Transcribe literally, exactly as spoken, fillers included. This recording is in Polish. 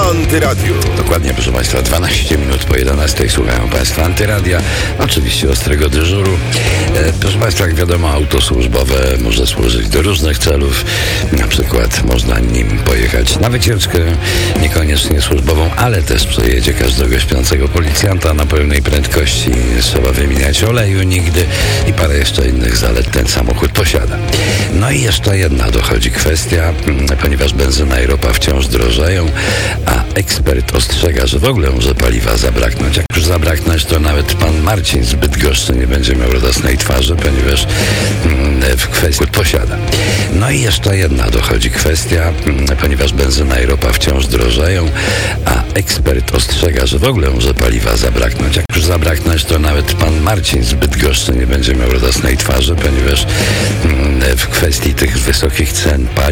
Antyradiu. Dokładnie, proszę Państwa, dwanaście minut po jedenastej słuchają Państwo Antyradia, oczywiście ostrego dyżuru. E, proszę Państwa, jak wiadomo, auto służbowe może służyć do różnych celów. Na przykład można nim pojechać na wycieczkę, niekoniecznie służbową, ale też przejedzie każdego śpiącego policjanta na pełnej prędkości. Nie trzeba wymieniać oleju nigdy i parę jeszcze innych zalet ten samochód posiada. No i jeszcze jedna dochodzi kwestia, ponieważ benzyna i ropa wciąż drożeją, a ekspert ostrzega, że w ogóle może paliwa zabraknąć. Jak już zabraknąć, to nawet pan Marcin z Bydgoszczy nie będzie miał radosnej twarzy, ponieważ w kwestii posiada. No i jeszcze jedna dochodzi kwestia, ponieważ benzyna i ropa wciąż drożeją, a ekspert ostrzega, że w ogóle może paliwa zabraknąć. Jak już zabraknąć, to nawet pan Marcin z Bydgoszczy nie będzie miał radosnej twarzy, ponieważ w kwestii tych wysokich cen paliw